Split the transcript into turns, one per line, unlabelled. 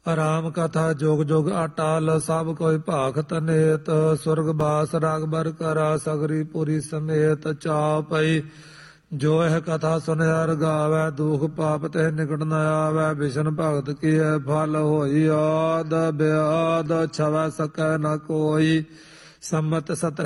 ਰਾਮ ਕਥਾ ਜੋਗ ਜੋਗ ਅਟਲ ਸਭ ਕੋਈ ਭਾਖਤ ਨੇਤ ਸੁਰਗ ਬਾਸ ਰਾਗਬਰ ਕਰਾ ਸਗਰੀ ਪੁਰੀ ਸਮੇਤ ਚਾਪਈ ਜੋ ਇਹ ਕਥਾ ਸੁਨਿਆ ਰਗਾਵੈ ਦੁਖ ਪਾਪ ਤੇ ਨਿਕਟ ਨ ਆਵੈ ਵਿਸ਼ਨ ਭਗਤ ਕੀ ਫਲ ਹੋਈ ਆਦ ਬਿਆਦ ਛਵੈ ਸਕੈ ਨ ਕੋਈ ਸੰਮਤ 17